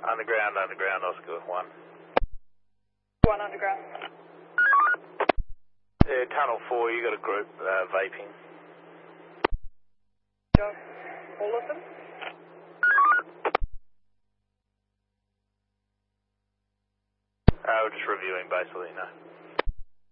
Underground, Oscar 1. 1 underground. Tunnel 4, you got a group vaping. All of them? We're just reviewing basically, no.